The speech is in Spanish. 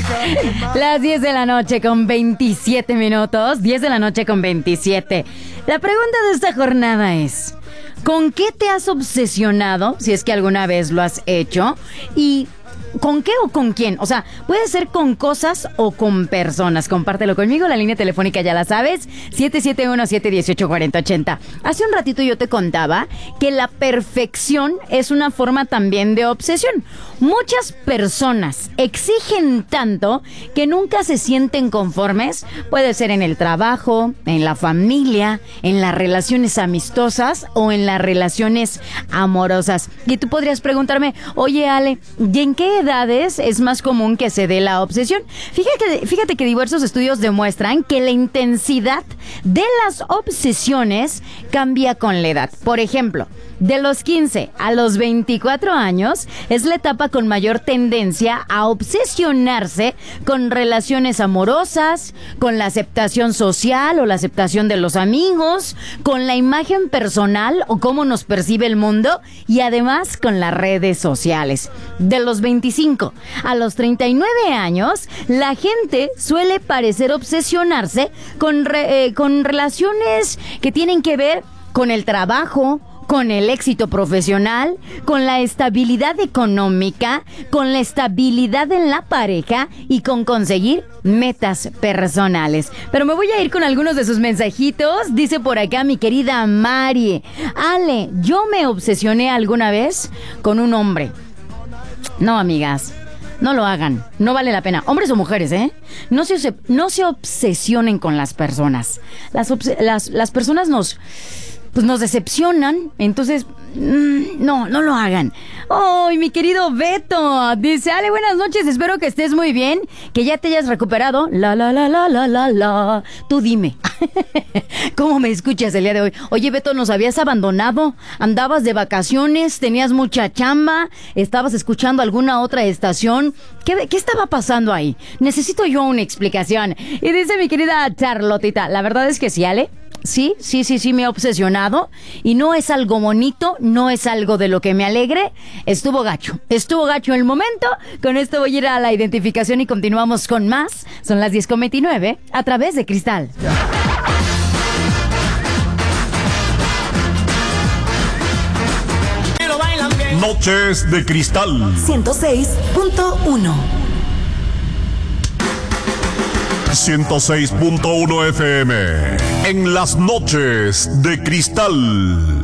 Las 10 de la noche con 27 minutos. 10 de la noche con 27. La pregunta de esta jornada es: ¿con qué te has obsesionado? Si es que alguna vez lo has hecho. ¿Y con qué o con quién? O sea, puede ser con cosas o con personas. Compártelo conmigo. La línea telefónica ya la sabes: 771-718-4080. Hace un ratito yo te contaba que la perfección es una forma también de obsesión. Muchas personas exigen tanto que nunca se sienten conformes. Puede ser en el trabajo, en la familia, en las relaciones amistosas o en las relaciones amorosas. Y tú podrías preguntarme: oye, Ale, ¿y en qué edades es más común que se dé la obsesión? Fíjate que diversos estudios demuestran que la intensidad de las obsesiones cambia con la edad. Por ejemplo, de los 15 a los 24 años es la etapa con mayor tendencia a obsesionarse con relaciones amorosas, con la aceptación social o la aceptación de los amigos, con la imagen personal o cómo nos percibe el mundo, y además con las redes sociales. De los 25 a los 39 años, la gente suele parecer obsesionarse con relaciones que tienen que ver con el trabajo, con el éxito profesional, con la estabilidad económica, con la estabilidad en la pareja y con conseguir metas personales. Pero me voy a ir con algunos de sus mensajitos. Dice por acá mi querida Mari: Ale, yo me obsesioné alguna vez con un hombre. No, amigas, no lo hagan, no vale la pena. Hombres o mujeres, no se obsesionen con las personas. Las personas nos decepcionan, entonces no lo hagan. ¡Ay, mi querido Beto! Dice: Ale, buenas noches, espero que estés muy bien, que ya te hayas recuperado. La. Tú dime, ¿cómo me escuchas el día de hoy? Oye, Beto, ¿nos habías abandonado? ¿Andabas de vacaciones? ¿Tenías mucha chamba? ¿Estabas escuchando alguna otra estación? ¿Qué estaba pasando ahí? Necesito yo una explicación. Y dice mi querida Charlotita: la verdad es que sí, Ale. Sí, me he obsesionado y no es algo bonito, no es algo de lo que me alegre. Estuvo gacho el momento. Con esto voy a ir a la identificación y continuamos con más. Son las 10:29 a través de Cristal. Noches de Cristal 106.1. 106.1 FM en las noches de Cristal.